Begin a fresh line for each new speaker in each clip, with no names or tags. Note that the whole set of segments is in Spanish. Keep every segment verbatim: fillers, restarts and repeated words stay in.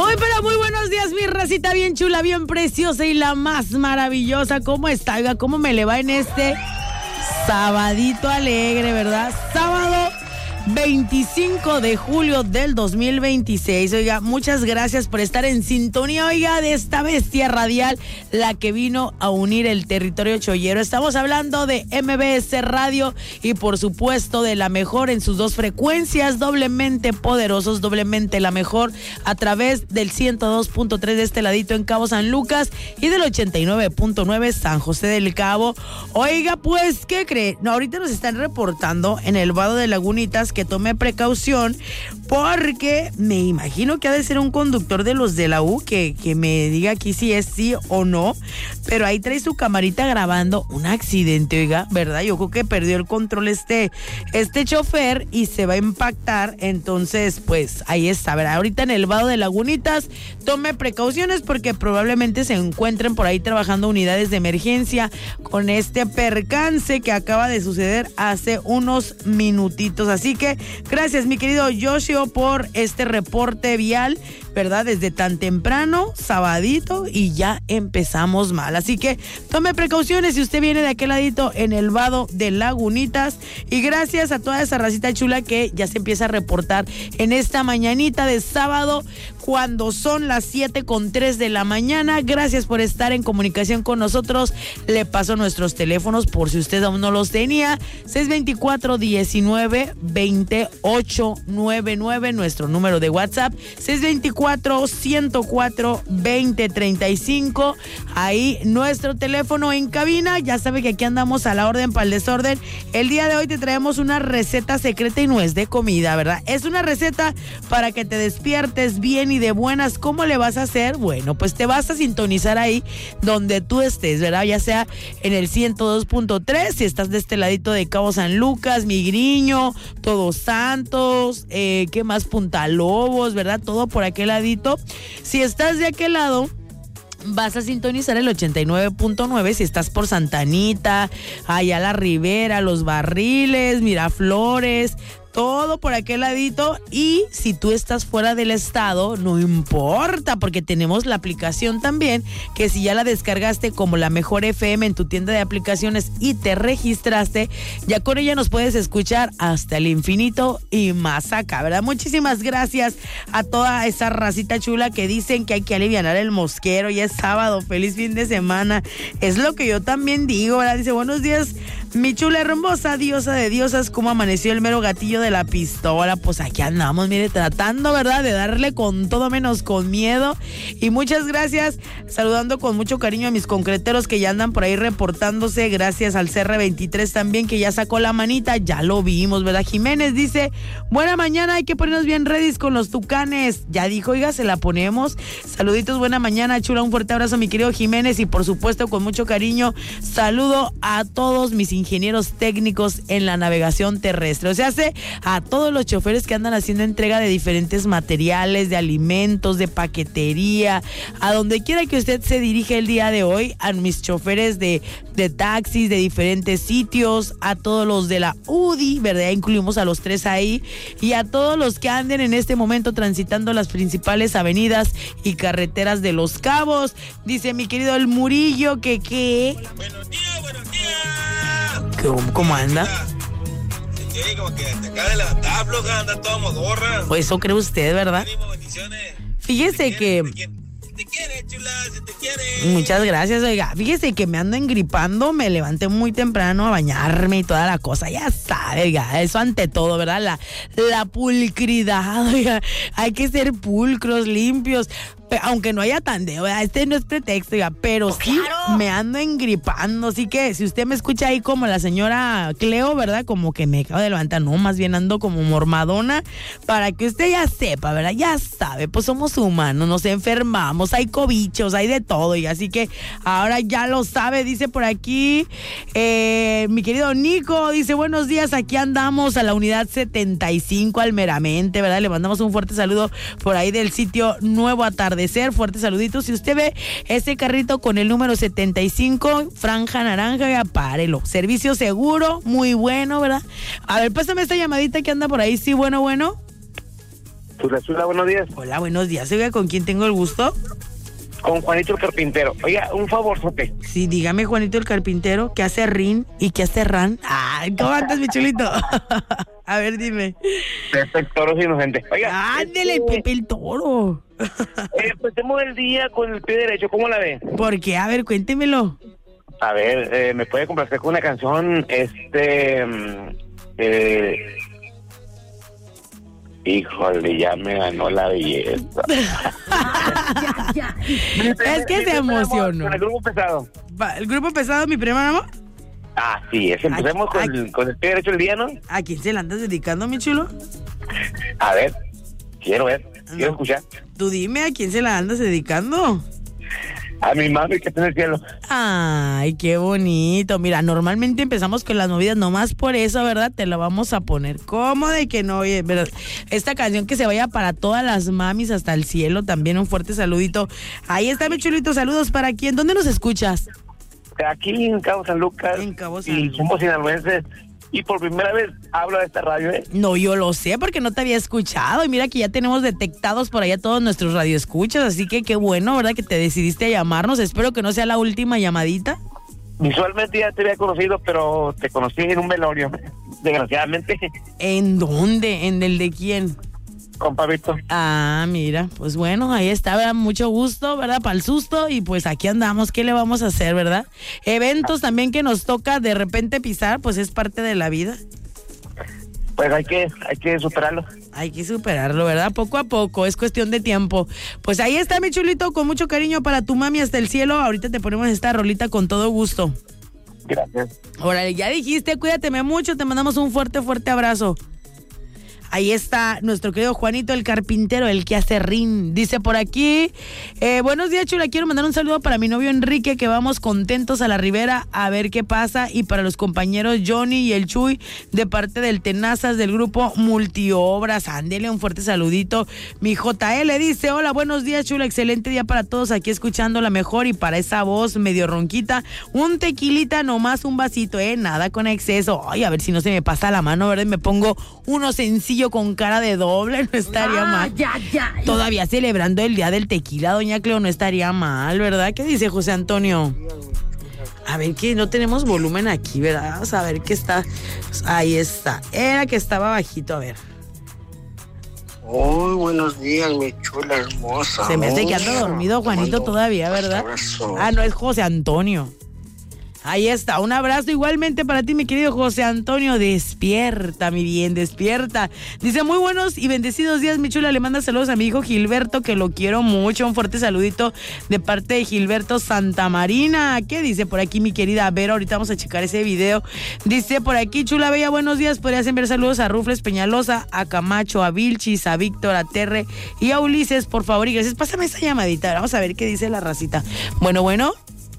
Muy, pero muy buenos días, mi racita bien chula, bien preciosa y la más maravillosa. ¿Cómo está? Oiga, ¿cómo me le va en este sabadito alegre, verdad? Sábado veinticinco de julio del dos mil veintiséis. Oiga, muchas gracias por estar en sintonía, oiga, de esta bestia radial, la que vino a unir el territorio chollero. Estamos hablando de M B S Radio y por supuesto de la mejor en sus dos frecuencias, doblemente poderosos, doblemente la mejor, a través del ciento dos punto tres de este ladito en Cabo San Lucas y del ochenta y nueve punto nueve San José del Cabo. Oiga, pues, ¿qué cree? No, ahorita nos están reportando en el Vado de Lagunitas que tome precaución porque me imagino que ha de ser un conductor de los de la U que, que me diga aquí si es sí o no, pero ahí trae su camarita grabando un accidente, oiga, ¿verdad? Yo creo que perdió el control este, este chofer y se va a impactar, entonces pues ahí está, ¿verdad? Ahorita en el Vado de Lagunitas tome precauciones porque probablemente se encuentren por ahí trabajando unidades de emergencia con este percance que acaba de suceder hace unos minutitos, así que gracias, mi querido Yoshio, por este reporte vial, ¿verdad? Desde tan temprano, sabadito, y ya empezamos mal. Así que tome precauciones si usted viene de aquel ladito en el Vado de Lagunitas. Y gracias a toda esa racita chula que ya se empieza a reportar en esta mañanita de sábado, cuando son las siete con tres de la mañana. Gracias por estar en comunicación con nosotros. Le paso nuestros teléfonos por si usted aún no los tenía. seis veinticuatro, diecinueve, veintiocho noventa y nueve, nuestro número de WhatsApp. seis veinticuatro, ciento cuatro, veinte treinta y cinco. Ahí nuestro teléfono en cabina. Ya sabe que aquí andamos a la orden para el desorden. El día de hoy te traemos una receta secreta y no es de comida, ¿verdad? Es una receta para que te despiertes bien y de buenas. ¿Cómo le vas a hacer? Bueno, pues te vas a sintonizar ahí donde tú estés, ¿verdad? Ya sea en el ciento dos punto tres, si estás de este ladito de Cabo San Lucas, Migriño, Todos Santos, eh, ¿qué más? Punta Lobos, ¿verdad? Todo por aquel ladito. Si estás de aquel lado, vas a sintonizar el ochenta y nueve punto nueve si estás por Santa Anita, allá la Ribera, Los Barriles, Miraflores, todo por aquel ladito. Y si tú estás fuera del estado, no importa, porque tenemos la aplicación también, que si ya la descargaste como La Mejor F M en tu tienda de aplicaciones y te registraste, ya con ella nos puedes escuchar hasta el infinito y más acá, ¿verdad? Muchísimas gracias a toda esa racita chula que dicen que hay que alivianar el mosquero. Ya es sábado, feliz fin de semana. Es lo que yo también digo, ¿verdad? Dice, buenos días, mi chula hermosa, diosa de diosas, ¿cómo amaneció el mero gatillo de la pistola? Pues aquí andamos, mire, tratando, ¿verdad?, de darle con todo menos con miedo. Y muchas gracias, saludando con mucho cariño a mis concreteros que ya andan por ahí reportándose. Gracias al C R veintitrés también, que ya sacó la manita, ya lo vimos, ¿verdad? Jiménez dice, buena mañana, hay que ponernos bien ready con los tucanes. Ya dijo, oiga, se la ponemos. Saluditos, buena mañana, chula, un fuerte abrazo, mi querido Jiménez, y por supuesto, con mucho cariño, saludo a todos mis ingenieros técnicos en la navegación terrestre. O sea, hace a todos los choferes que andan haciendo entrega de diferentes materiales, de alimentos, de paquetería, a donde quiera que usted se dirige el día de hoy, a mis choferes de, de taxis, de diferentes sitios, a todos los de la U D I, ¿verdad? Incluimos a los tres ahí, y a todos los que anden en este momento transitando las principales avenidas y carreteras de Los Cabos. Dice mi querido El Murillo que qué.
Hola, buenos días, buenos días.
¿Cómo, cómo anda?
Sí, como que te acaba de levantar, floja, anda toda modorra.
Pues eso cree usted, ¿verdad?
Ánimo, bendiciones.
Fíjese que...
Si te quiere, chula, si te quiere.
Muchas gracias, oiga. Fíjese que me ando engripando, me levanté muy temprano a bañarme y toda la cosa. Ya sabe, oiga, eso ante todo, ¿verdad? La, la pulcridad, oiga. Hay que ser pulcros, limpios. Aunque no haya tandeo, ¿verdad? Este no es pretexto, oiga, pero oh, sí, claro, me ando engripando, así que si usted me escucha ahí como la señora Cleo, ¿verdad? Como que me acabo de levantar, no, más bien ando como mormadona, para que usted ya sepa, ¿verdad? Ya sabe, pues somos humanos, nos enfermamos, hay cobichos, hay de todo, y así que ahora ya lo sabe. Dice por aquí, eh, mi querido Nico, dice, buenos días, aquí andamos a la unidad setenta y cinco al Meramente, ¿verdad? Le mandamos un fuerte saludo por ahí del sitio Nuevo Atardecer. Fuertes saluditos. Si usted ve ese carrito con el número setenta y cinco, franja naranja, ya párelo. Servicio seguro, muy bueno, ¿verdad? A ver, pásame esta llamadita que anda por ahí. Sí, bueno, bueno.
Chula, chula, buenos días.
Hola, buenos días. Oiga, ¿con quién tengo el gusto?
Con Juanito el Carpintero. Oiga, un favorzote.
Sí, dígame, Juanito el Carpintero, ¿qué hace Rin y qué hace Ran? Ay, ¿cómo andas, mi chulito? A ver, dime.
Pepe el Toro es inocente. Oiga.
Ándele,
este,
Pepe el Toro.
eh, empecemos el día con el pie derecho, ¿cómo la ve?
¿Por qué? A ver, cuéntemelo.
A ver, eh, ¿me puede complacer con una canción? Este... Eh, híjole, ya me ganó la belleza.
ya, ya. Es que se emocionó.
Con el grupo pesado.
¿El grupo pesado, mi prima, amor?
Ah, sí, es. Empecemos
¿A,
con,
a,
el, con el pie derecho el día, ¿no?
¿A quién se la andas dedicando, mi chulo?
A ver, quiero ver,
no.
quiero escuchar.
Tú dime, ¿a quién se la andas dedicando?
A mi mami que está en el cielo.
Ay, qué bonito. Mira, normalmente empezamos con las movidas, nomás por eso, ¿verdad? Te la vamos a poner. ¿Cómo de que no? Oye, ¿verdad? Esta canción que se vaya para todas las mamis hasta el cielo. También un fuerte saludito. Ahí está, mi chulito. Saludos para quién. ¿Dónde nos escuchas?
Aquí en Cabo San Lucas.
En Cabo San
y
Lucas.
somos sinaloenses. Y por primera vez hablo de esta radio, ¿eh?
No, yo lo sé porque no te había escuchado. Y mira que ya tenemos detectados por allá todos nuestros radioescuchas. Así que qué bueno, ¿verdad? Que te decidiste a llamarnos. Espero que no sea la última llamadita.
Visualmente ya te había conocido, pero te conocí en un velorio, desgraciadamente.
¿En dónde? ¿En el de quién?
Con Pablito.
Ah, mira, pues bueno, ahí está, ¿verdad? Mucho gusto, ¿verdad? Para el susto y pues aquí andamos, ¿qué le vamos a hacer, verdad? Eventos también que nos toca de repente pisar, pues es parte de la vida.
Pues hay que, hay que superarlo.
Hay que superarlo, ¿verdad? Poco a poco, es cuestión de tiempo. Pues ahí está, mi chulito, con mucho cariño para tu mami hasta el cielo. Ahorita te ponemos esta rolita con todo gusto.
Gracias.
Órale, ya dijiste, cuídateme mucho, te mandamos un fuerte, fuerte abrazo. Ahí está nuestro querido Juanito el Carpintero, el que hace rin. Dice por aquí, eh, buenos días, chula, quiero mandar un saludo para mi novio Enrique, que vamos contentos a la Ribera a ver qué pasa, y para los compañeros Johnny y el Chuy, de parte del Tenazas del grupo Multiobras. Ándele, un fuerte saludito. Mi J L dice, hola, buenos días, chula, excelente día para todos, aquí escuchando la mejor, y para esa voz medio ronquita, un tequilita nomás, un vasito, eh, nada con exceso. Ay, a ver si no se me pasa la mano, ¿verdad? Me pongo uno sencillo con cara de doble, no estaría
ah,
mal.
Ya, ya, ya.
Todavía celebrando el día del tequila, doña Cleo, no estaría mal, ¿verdad? ¿Qué dice José Antonio? A ver, que no tenemos volumen aquí, ¿verdad? Vamos a ver qué está. Ahí está. Era que estaba bajito, a ver.
Muy buenos días, mi chula hermosa.
Se me hace que anda dormido Juanito todavía, ¿verdad? Ah, no, es José Antonio. Ahí está, un abrazo igualmente para ti, mi querido José Antonio. Despierta, mi bien, despierta. Dice, muy buenos y bendecidos días, mi chula. Le manda saludos a mi hijo Gilberto, que lo quiero mucho. Un fuerte saludito de parte de Gilberto Santamarina. ¿Qué dice por aquí, mi querida Vera? Ahorita vamos a checar ese video. Dice por aquí, chula bella, buenos días. Podrías enviar saludos a Rufles Peñalosa, a Camacho, a Vilchis, a Víctor, a Terre y a Ulises, por favor. Y gracias, pásame esa llamadita. Vamos a ver qué dice la racita. Bueno, bueno.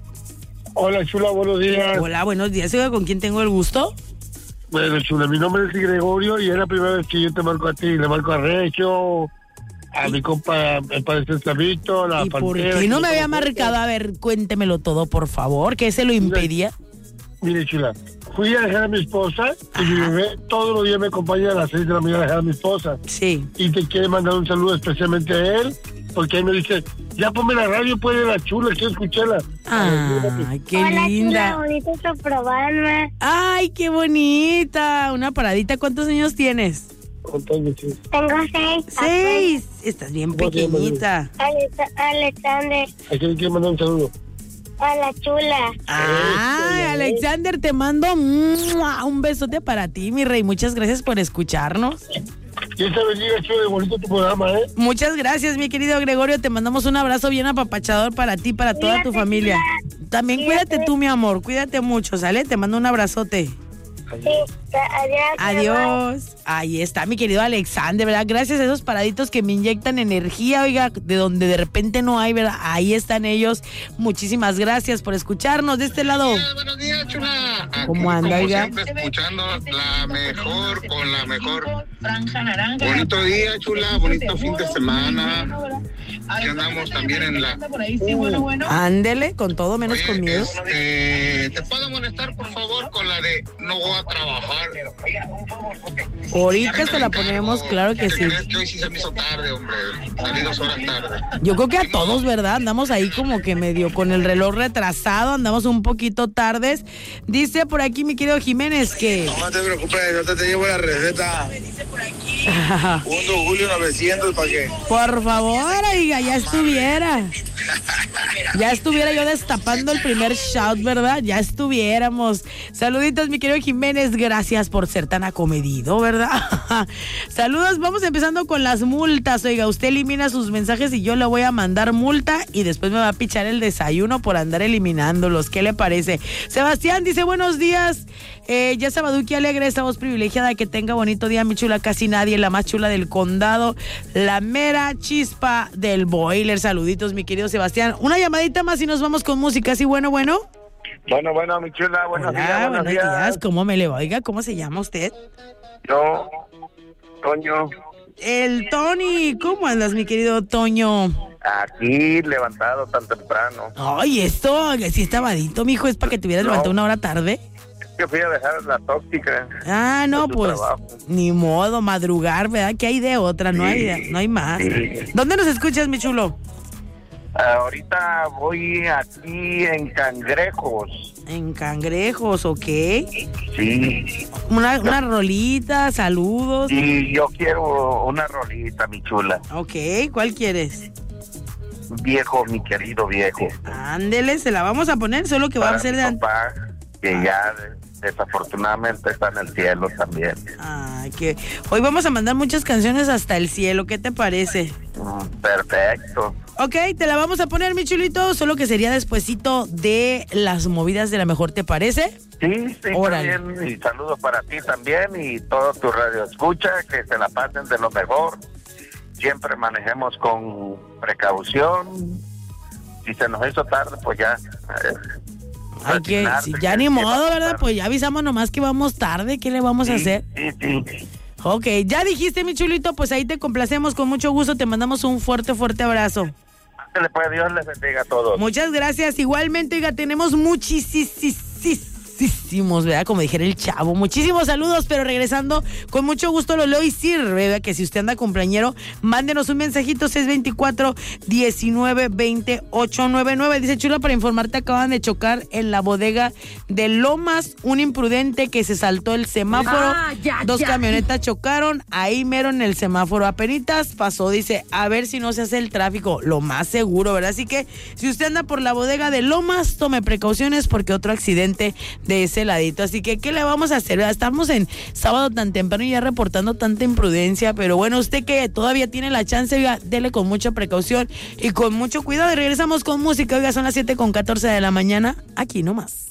Hola, chula, buenos días.
Hola, buenos días. ¿Con quién tengo el gusto?
Bueno, chula, mi nombre es Gregorio y es la primera vez que yo te marco a ti. Le marco a Recho, a ¿Y? mi compa, el padre Cesarito, la
¿Y por qué no me había marcado? A ver, cuéntemelo todo, por favor. ¿Qué se lo impedía?
Mire, chula, fui a dejar a mi esposa. Ajá. Y mi bebé todos los días me acompaña a las seis de la mañana a dejar a mi esposa.
Sí.
Y te quiere mandar un saludo especialmente a él, porque él me dice, ya ponme la radio, puede la chula, quiero escucharla.
Ay, qué
Hola,
linda.
Hola, bonito tu probarme.
Ay, qué bonita. Una paradita. ¿Cuántos años tienes?
¿Cuántos años tienes?
Tengo seis.
Seis. Estás bien pequeñita.
Alex- Alexander.
¿A quién le quiero mandar un saludo?
A la chula.
Ay, Alexander, te mando un besote para ti, mi rey. Muchas gracias por escucharnos.
Dios te bendiga, chulo, de bonito tu programa, ¿eh?
Muchas gracias, mi querido Gregorio. Te mandamos un abrazo bien apapachador para ti, para toda
Cuídate,
tu familia.
chula.
También
Cuídate.
cuídate tú, mi amor. Cuídate mucho, ¿sale? Te mando un abrazote.
Sí, adiós.
Adiós. Ahí está mi querido Alexander, ¿verdad? Gracias a esos paraditos que me inyectan energía, oiga, de donde de repente no hay, ¿verdad? Ahí están ellos. Muchísimas gracias por escucharnos de este lado.
Buenos días, buenos días, chula.
¿Cómo
Aquí,
anda,
como
oiga?
siempre, escuchando la mejor con la mejor. Bonito día, chula, bonito fin de semana. Aquí andamos también en la...
Ándele, con todo menos
Oye,
con miedo.
este, ¿te puedo molestar, por favor, con la de No a trabajar.
Ahorita se la ponemos, claro que
¿Qué
sí.
crees que hoy sí se me hizo tarde, hombre? Salí dos horas tarde.
Yo creo que a todos, ¿verdad? Andamos ahí como que medio con el reloj retrasado, andamos un poquito tardes. Dice por aquí mi querido Jiménez que...
No te preocupes, yo te, te llevo la receta. Uno, Julio novecientos, ¿para qué?
Por favor, oiga, ya estuviera. Ya estuviera yo destapando el primer shout, ¿verdad? Ya estuviéramos. Saluditos, mi querido Jiménez, gracias por ser tan acomedido, ¿verdad? Saludos, vamos empezando con las multas. Oiga, usted elimina sus mensajes y yo le voy a mandar multa y después me va a pichar el desayuno por andar eliminándolos. ¿Qué le parece? Sebastián dice, buenos días. Eh, ya Sabaduki alegre, esta voz privilegiada, que tenga bonito día, mi chula, casi nadie, la más chula del condado, la mera chispa del boiler. Saluditos, mi querido Sebastián. Una llamadita más y nos vamos con música. ¿Sí, bueno, bueno?
Bueno, bueno, mi chula, buenos
Hola,
días, buenos,
buenos
días.
días. ¿Cómo me le va? Oiga, ¿cómo se llama usted?
Yo, Toño,
El Tony. ¿Cómo andas, mi querido Toño?
aquí levantado tan temprano.
Ay, esto, si está vadito, mijo, es para que te hubieras
No.
levantado una hora tarde.
Yo fui a dejar la tóxica.
Ah, no,
de tu
pues,
trabajo.
ni modo, madrugar, ¿verdad? Que hay de otra, no
Sí,
hay, de- no hay más.
sí.
¿Dónde nos escuchas, mi chulo?
Ahorita voy aquí en Cangrejos.
En Cangrejos, ¿ok?
Sí.
Una, una rolita, saludos.
Y yo quiero una rolita, mi chula.
Ok, ¿cuál quieres?
Viejo, mi querido viejo.
Ándele, se la vamos a poner, solo que va
Para
a ser
mi
de... an-
papá, que ya desafortunadamente está en el cielo también.
Ay, que hoy vamos a mandar muchas canciones hasta el cielo, ¿qué te parece?
Mm, Perfecto.
Ok, te la vamos a poner, mi chulito, solo que sería despuesito de las movidas de La Mejor, ¿te parece?
Sí, sí,
Órale.
también. Y saludos para ti también y todo tu radio escucha, que se la pasen de lo mejor. Siempre manejemos con precaución. Si se nos hizo tarde, pues ya. eh,
Hay que,
resignarse,
si ya
que-
ni
que
modo,
vamos
¿verdad?
tarde.
Pues ya avisamos nomás que vamos tarde, ¿qué le vamos a
Sí,
hacer?
Sí, sí.
Ok, ya dijiste, mi chulito, pues ahí te complacemos con mucho gusto, te mandamos un fuerte, fuerte abrazo.
Que le puede, Dios les bendiga a todos.
Muchas gracias, igualmente, oiga, tenemos muchísimos, ¿verdad? Como dijera el chavo, muchísimos saludos, pero regresando, con mucho gusto lo leo y sirve, ¿verdad? Que si usted anda cumpleañero, mándenos un mensajito, seis dos cuatro, diecinueve, veinte, ochocientos noventa y nueve. Dice, chula, para informarte, acaban de chocar en la bodega de Lomas, un imprudente que se saltó el semáforo,
Ah, ya,
dos
ya.
camionetas chocaron, ahí mero en el semáforo, apenitas pasó, dice, a ver si no se hace el tráfico, lo más seguro, ¿verdad? Así que, si usted anda por la bodega de Lomas, tome precauciones porque otro accidente de ese ladito. Así que, ¿qué le vamos a hacer? Estamos en sábado tan temprano y ya reportando tanta imprudencia, pero bueno, usted que todavía tiene la chance, oiga, dele con mucha precaución y con mucho cuidado. Y regresamos con música, oiga, son las siete con catorce de la mañana, aquí nomás.